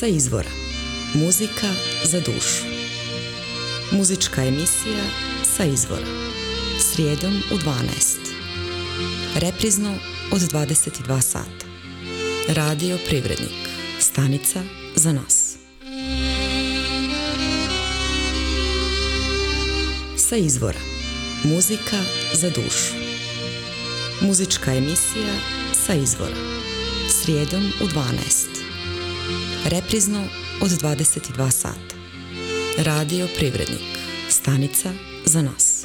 Sa izvora. Muzika za dušu. Muzička emisija Sa izvora. Srijedom u 12. Reprizno od 22 sata. Radio Privrednik. Stanica za nas. Sa izvora. Muzika za dušu. Muzička emisija Sa izvora. Srijedom u 12. Reprizno od 22 sata. Radio Privrednik. Stanica za nas.